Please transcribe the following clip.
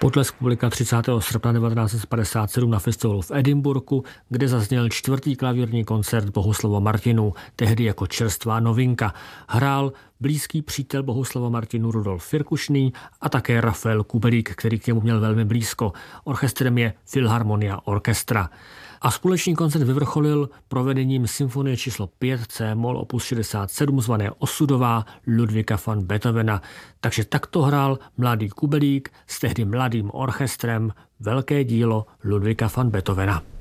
Potlesk publika 30. srpna 1957 na festivalu v Edinburghu, kde zazněl 4. klavírní koncert Bohuslava Martinů, tehdy jako čerstvá novinka. Hrál blízký přítel Bohuslava Martinů Rudolf Firkušný a také Rafael Kubelík, který k němu měl velmi blízko. Orchestrem je Philharmonia Orchestra. A společný koncert vyvrcholil provedením symfonie číslo 5 C-moll opus 67 zvané Osudová Ludwiga van Beethovena. Takže takto hrál mladý Kubelík s tehdy mladým orchestrem velké dílo Ludwiga van Beethovena.